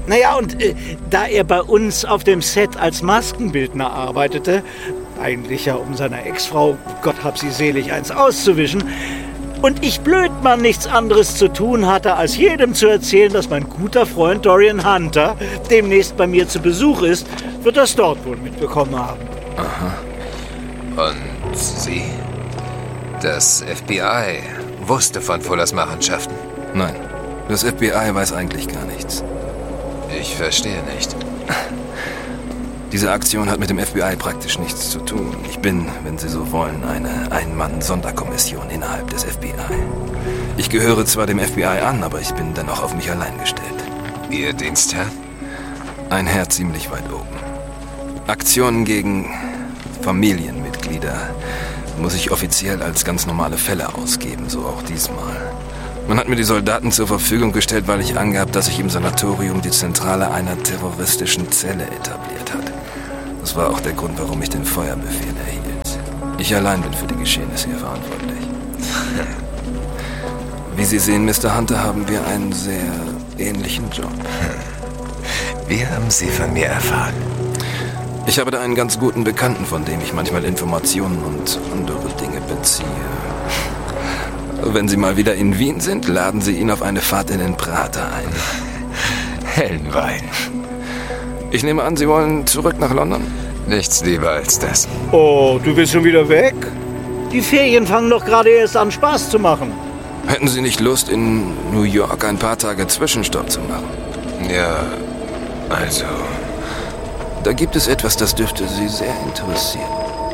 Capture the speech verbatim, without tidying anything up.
Naja, und äh, da er bei uns auf dem Set als Maskenbildner arbeitete, eigentlich ja um seiner Ex-Frau, Gott hab sie selig, eins auszuwischen, und ich Blödmann nichts anderes zu tun hatte, als jedem zu erzählen, dass mein guter Freund Dorian Hunter demnächst bei mir zu Besuch ist, wird das dort wohl mitbekommen haben. Aha. Und Sie? Das F B I wusste von Fullers Machenschaften? Nein, das F B I weiß eigentlich gar nichts. Ich verstehe nicht. Diese Aktion hat mit dem F B I praktisch nichts zu tun. Ich bin, wenn Sie so wollen, eine Ein-Mann-Sonderkommission innerhalb des F B I. Ich gehöre zwar dem F B I an, aber ich bin dennoch auf mich allein gestellt. Ihr Dienstherr? Ein Herr ziemlich weit oben. Aktionen gegen Familienmitglieder muss ich offiziell als ganz normale Fälle ausgeben, so auch diesmal. Man hat mir die Soldaten zur Verfügung gestellt, weil ich angab, dass sich im Sanatorium die Zentrale einer terroristischen Zelle etabliert hat. Das war auch der Grund, warum ich den Feuerbefehl erhielt. Ich allein bin für die Geschehnisse hier verantwortlich. Wie Sie sehen, Mister Hunter, haben wir einen sehr ähnlichen Job. Wie haben Sie von mir erfahren? Ich habe da einen ganz guten Bekannten, von dem ich manchmal Informationen und andere Dinge beziehe. Wenn Sie mal wieder in Wien sind, laden Sie ihn auf eine Fahrt in den Prater ein. Hellen Wein. Ich nehme an, Sie wollen zurück nach London? Nichts lieber als das. Oh, du bist schon wieder weg? Die Ferien fangen doch gerade erst an, Spaß zu machen. Hätten Sie nicht Lust, in New York ein paar Tage Zwischenstopp zu machen? Ja, also... Da gibt es etwas, das dürfte Sie sehr interessieren.